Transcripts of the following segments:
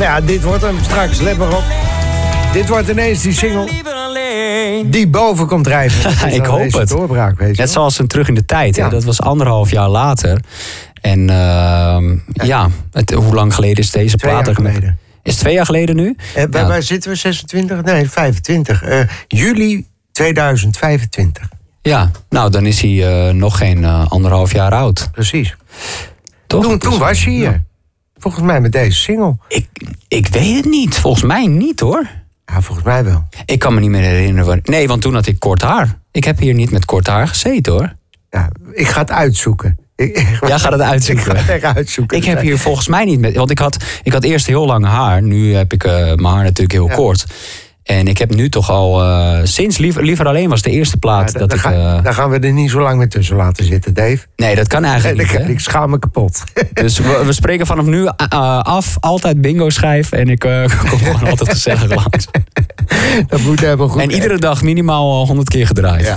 Ja, dit wordt hem straks. Let maar op. Dit wordt ineens die single die boven komt drijven. Ik hoop het. Doorbraak, weet je. Net zoals een Terug in de Tijd. Ja. Hè? Dat was 1,5 jaar later. En hoe lang geleden is deze 2 plaat? jaar geleden. Is het 2 jaar geleden nu? Waar zitten we? 26? Nee, 25. Juli 2025. Ja, nou dan is hij nog geen 1,5 jaar oud. Precies. Toch? Toen was je hier. Ja. Volgens mij met deze single. Ik weet het niet. Volgens mij niet hoor. Ja, volgens mij wel. Ik kan me niet meer herinneren. Nee, want toen had ik kort haar. Ik heb hier niet met kort haar gezeten hoor. Ja, ik ga het uitzoeken. Jij gaat het uitzoeken? Ik ga het echt uitzoeken. Ik heb hier volgens mij niet met... Want ik had eerst heel lang haar. Nu heb ik mijn haar natuurlijk heel kort. En ik heb nu toch al... sinds Liever Alleen was de eerste plaat dat ik... Daar gaan we er niet zo lang meer tussen laten zitten, Dave. Nee, dat kan eigenlijk niet. Ik schaam me kapot. Dus we spreken vanaf nu af. Altijd bingo schijf. En ik kom gewoon altijd gezellig langs. Dat moet helemaal goed. En iedere dag minimaal 100 keer gedraaid.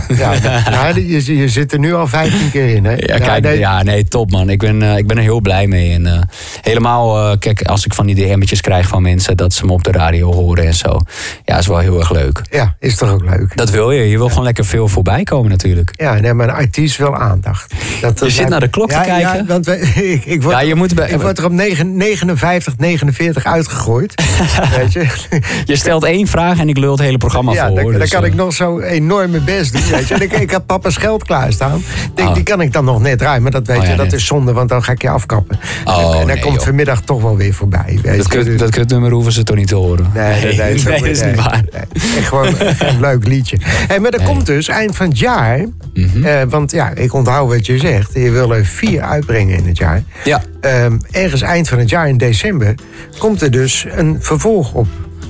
Je zit er nu al 15 keer in, hè? Ja, kijk, nee, top man. Ik ben er heel blij mee. En helemaal, kijk, als ik van die DM'tjes krijg van mensen... dat ze me op de radio horen en zo. Ja, is wel heel erg leuk. Ja, is toch ook leuk? Dat wil je. Je wil gewoon lekker veel voorbij komen natuurlijk. Ja, nee, maar een artiest wil aandacht. Je zit naar de klok te kijken. Ja, want ik word er op 59, 49 uitgegooid. Weet je? Je stelt 1 vraag en ik lul het hele programma voor. Dan kan ik nog zo enorm mijn best doen. Weet je? Ik heb papa's geld klaarstaan. Die kan ik dan nog net draaien. Maar dat weet je, dat is zonde, want dan ga ik je afkappen. En dan komt vanmiddag toch wel weer voorbij. Dat kutnummer hoeven ze toch niet te horen. Nee, dat is niet waar. Echt gewoon een leuk liedje. Maar dat komt dus eind van het jaar. Want ja, ik onthoud wat je zegt. Je wil er 4 uitbrengen in het jaar. Ja. Ergens eind van het jaar, in december, komt er dus een vervolg op.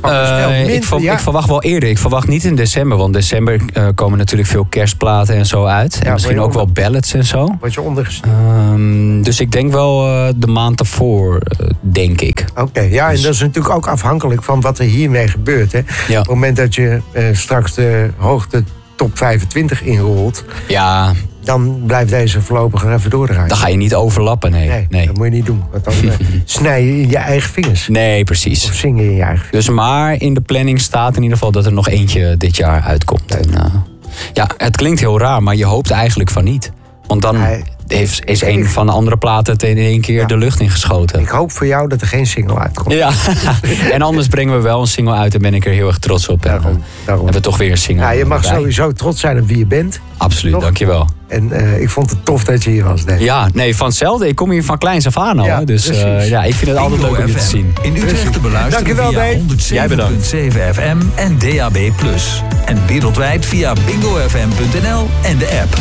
Ik verwacht wel eerder. Ik verwacht niet in december. Want december komen natuurlijk veel kerstplaten en zo uit. En misschien ook wel ballads en zo. Word je ondergestuurd? Dus ik denk wel de maand ervoor, denk ik. Oké, ja, en dat is natuurlijk ook afhankelijk van wat er hiermee gebeurt. Hè? Ja. Op het moment dat je straks de hoogte top 25 inrolt... Ja. Dan blijft deze voorlopig even doordraaien. Dan ga je niet overlappen, nee. Dat moet je niet doen. Want dan snij je in je eigen vingers. Nee, precies. Of zing je in je eigen vingers. Dus maar in de planning staat in ieder geval dat er nog eentje dit jaar uitkomt. En, ja, het klinkt heel raar, maar je hoopt eigenlijk van niet. Want dan is een van de andere platen het in 1 keer de lucht ingeschoten. Ik hoop voor jou dat er geen single uitkomt. Ja, en anders brengen we wel een single uit en ben ik er heel erg trots op. Daarom. Hebben we toch weer een single. Ja, je mag sowieso trots zijn op wie je bent. Absoluut, dankjewel. En ik vond het tof dat je hier was, Dave. Ja, nee, van hetzelfde. Ik kom hier van kleins af aan al. Ja, dus ik vind het altijd leuk om je te zien. In Utrecht te beluisteren via 107.7 FM en DAB+. En wereldwijd via bingofm.nl en de app.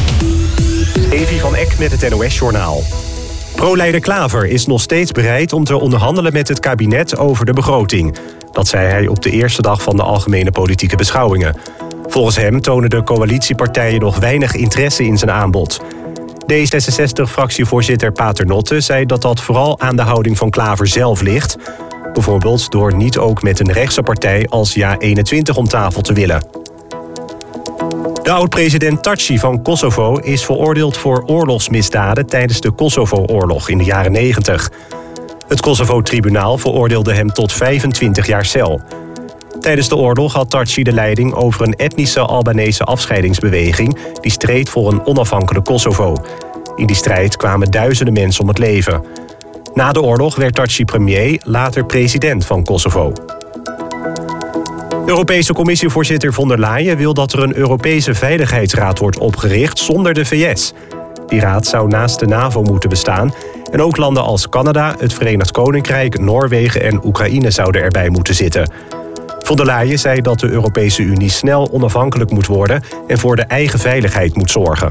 Evi van Eck met het NOS-journaal. Pro-leider Klaver is nog steeds bereid om te onderhandelen met het kabinet over de begroting. Dat zei hij op de eerste dag van de algemene politieke beschouwingen. Volgens hem tonen de coalitiepartijen nog weinig interesse in zijn aanbod. D66-fractievoorzitter Paternotte zei dat dat vooral aan de houding van Klaver zelf ligt. Bijvoorbeeld door niet ook met een rechtse partij als JA21 om tafel te willen. De oud-president Thaci van Kosovo is veroordeeld voor oorlogsmisdaden tijdens de Kosovo-oorlog in de jaren 90. Het Kosovo-tribunaal veroordeelde hem tot 25 jaar cel. Tijdens de oorlog had Thaci de leiding over een etnische Albanese afscheidingsbeweging die streed voor een onafhankelijk Kosovo. In die strijd kwamen duizenden mensen om het leven. Na de oorlog werd Thaci premier, later president van Kosovo. Europese commissievoorzitter von der Leyen wil dat er een Europese Veiligheidsraad wordt opgericht zonder de VS. Die raad zou naast de NAVO moeten bestaan en ook landen als Canada, het Verenigd Koninkrijk, Noorwegen en Oekraïne zouden erbij moeten zitten. Von der Leyen zei dat de Europese Unie snel onafhankelijk moet worden en voor de eigen veiligheid moet zorgen.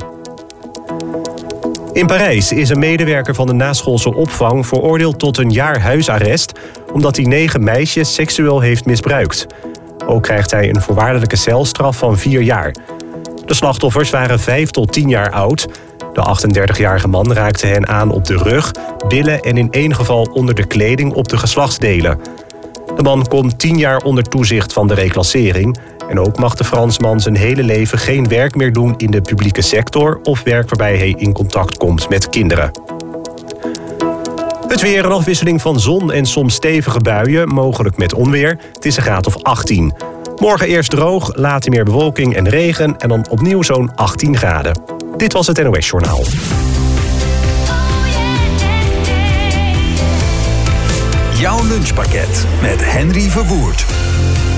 In Parijs is een medewerker van de naschoolse opvang veroordeeld tot een jaar huisarrest omdat hij 9 meisjes seksueel heeft misbruikt. Ook krijgt hij een voorwaardelijke celstraf van 4 jaar. De slachtoffers waren 5 tot 10 jaar oud. De 38-jarige man raakte hen aan op de rug, billen en in 1 geval onder de kleding op de geslachtsdelen. De man komt 10 jaar onder toezicht van de reclassering. En ook mag de Fransman zijn hele leven geen werk meer doen in de publieke sector of werk waarbij hij in contact komt met kinderen. Het weer, een afwisseling van zon en soms stevige buien, mogelijk met onweer. Het is een graad of 18. Morgen eerst droog, later meer bewolking en regen en dan opnieuw zo'n 18 graden. Dit was het NOS Journaal. Jouw lunchpakket met Henry Verwoerd.